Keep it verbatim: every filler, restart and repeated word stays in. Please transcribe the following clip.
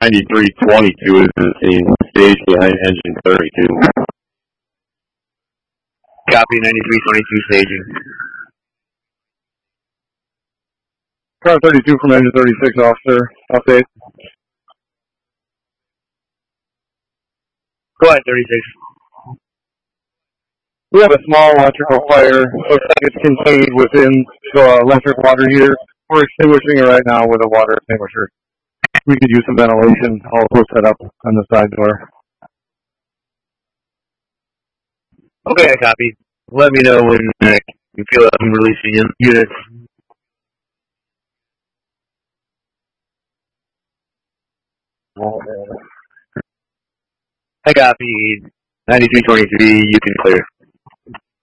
ninety-three twenty-two is the same stage behind engine thirty-two. Copy, ninety-three twenty-two staging. Car thirty-two from engine thirty-six, officer. Update. Go ahead, thirty-six. We have a small electrical fire. Looks like it's contained within the electric water heater. We're extinguishing it right now with a water extinguisher. We could use some ventilation. I'll post that up on the side door. Okay, I copy. Let me know when uh, you feel like I'm releasing units. I copy. ninety-three twenty-three, you can clear.